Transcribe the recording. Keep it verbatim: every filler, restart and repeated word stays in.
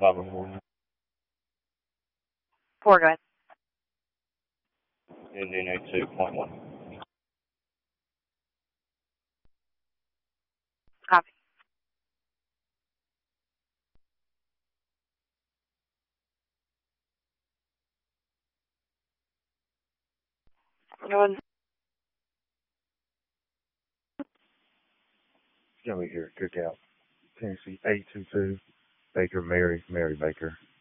Barbara Morton. Four, go ahead. Indian eight two point one. Copy. Go ahead. Joey here, Cookout, Tennessee eight two two. Baker Mary, Mary Baker.